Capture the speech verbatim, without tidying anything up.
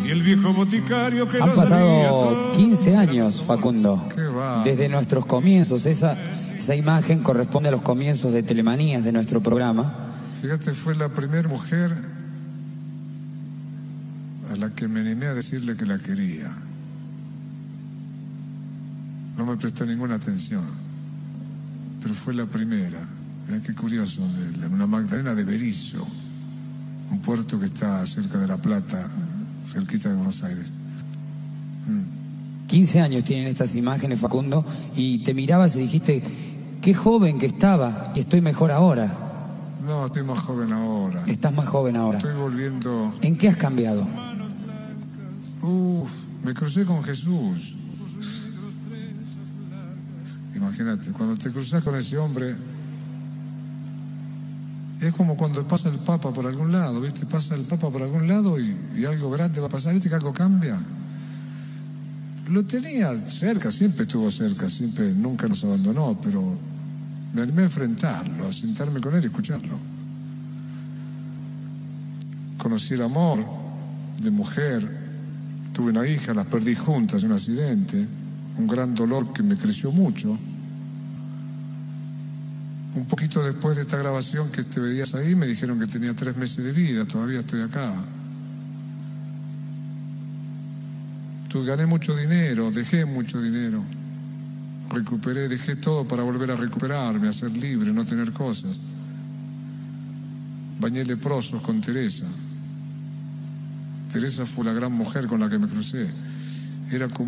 y el viejo boticario que Han lo sabía pasado todo. quince años, Facundo, Qué va. desde nuestros comienzos. Esa, esa imagen corresponde a los comienzos de Telemanías de nuestro programa. Fíjate, fue la primera mujer a la que me animé a decirle que la quería. No me prestó ninguna atención, pero fue la primera. Mirá qué curioso, de una Magdalena de Berisso, un puerto que está cerca de La Plata, cerquita de Buenos Aires. Mm. quince años tienen estas imágenes, Facundo, y te mirabas y dijiste, qué joven que estaba y estoy mejor ahora. No, estoy más joven ahora. Estás más joven ahora. Estoy volviendo... ¿En qué has cambiado? Uf, me crucé con Jesús. Imagínate, cuando te cruzas con ese hombre, es como cuando pasa el Papa por algún lado, ¿viste? Pasa el Papa por algún lado y, y algo grande va a pasar, ¿viste? Que algo cambia. Lo tenía cerca, siempre estuvo cerca, siempre, nunca nos abandonó, pero me animé a enfrentarlo, a sentarme con él y escucharlo. Conocí el amor de mujer, tuve una hija, las perdí juntas en un accidente, un gran dolor que me creció mucho. Un poquito después de esta grabación que te veías ahí, me dijeron que tenía tres meses de vida, todavía estoy acá. Tú, gané mucho dinero, dejé mucho dinero, recuperé, dejé todo para volver a recuperarme, a ser libre, no tener cosas. Bañé leprosos con Teresa. Teresa fue la gran mujer con la que me crucé. Era como